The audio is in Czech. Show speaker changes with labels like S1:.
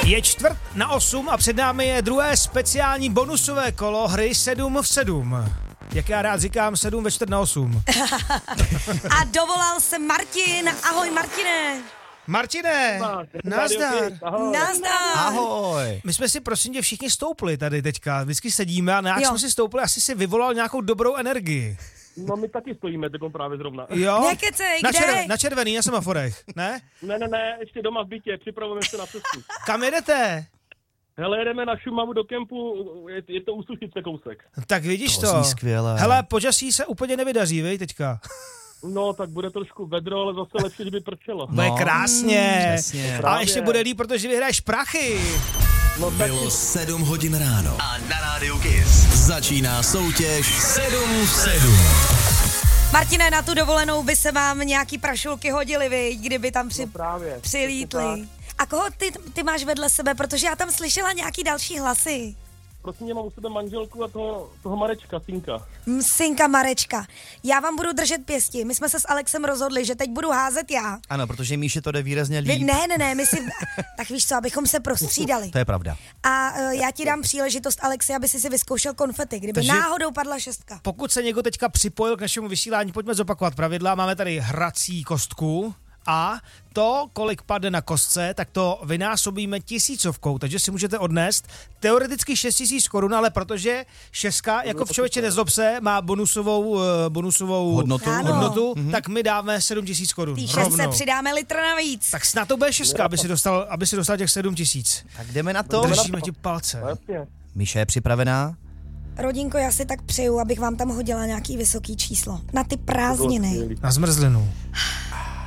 S1: Je 7:45 a před námi je druhé speciální bonusové kolo hry 7 v 7. Jak já rád říkám, 7 ve 7:45.
S2: A dovolal se Martin. Ahoj, Martine.
S1: Martine, nazdar.
S2: Nazdar.
S3: Ahoj.
S1: My jsme si prosím tě všichni stoupli tady teďka. Vždycky sedíme a nějak jsme si stoupli, asi si vyvolal nějakou dobrou energii.
S4: No my taky stojíme, teď právě zrovna.
S1: Jo?
S2: Nekecej, kde?
S1: Na červený, na semaforech, ne?
S4: Ne, ještě doma v bytě, připravujeme se na cestu.
S1: Kam jedete?
S4: Hele, jedeme na Šumavu do kempu, je to u Sušice kousek.
S1: Tak vidíš
S3: To
S1: to.
S3: zní skvěle.
S1: Hele, počasí se úplně nevydaří, vej teďka.
S4: No, tak bude trošku vedro, ale zase lepší, kdyby pršelo.
S1: Bude krásně.
S3: Přesně.
S1: A ještě bude líp, protože vyhraješ prachy.
S4: No tak
S5: Bylo 7 hodin ráno a na rádiu Kiss začíná soutěž 7 v 7.
S2: Martine, na tu dovolenou by se vám nějaký prašulky hodily, viď, kdyby tam
S4: právě.
S2: přilítli. A koho ty máš vedle sebe, protože já tam slyšela nějaký další hlasy.
S4: Prosím, mám u sebe manželku a toho Marečka, synka.
S2: Synka Marečka. Já vám budu držet pěsti. My jsme se s Alexem rozhodli, že teď budu házet já.
S3: Ano, protože Míše to jde výrazně líp.
S2: Ne, my si... Tak víš co, abychom se prostřídali.
S3: To je pravda.
S2: A já ti dám příležitost, Alexi, aby si vyzkoušel konfety, kdyby
S1: Takže-
S2: náhodou padla 6.
S1: Pokud se někdo teďka připojil k našemu vysílání, pojďme zopakovat pravidla. Máme tady hrací kostku a to, kolik padne na kostce, tak to vynásobíme 1000, takže si můžete odnést teoreticky 6000 korun, ale protože 6, jako v člověče nezlob se, má bonusovou
S3: Hodnotu.
S2: Ano.
S1: tak my dáme 7000 korun.
S2: Tý 6 se přidáme litr navíc.
S1: Tak snad to bude 6, aby si dostal těch 7000.
S3: Tak jdeme na to.
S1: Držíme ti palce.
S4: Jasně.
S3: Míše je připravená?
S2: Rodinko, já si tak přeju, abych vám tam hodila nějaký vysoký číslo. Na ty prázdniny.
S1: Na zmrzlinu.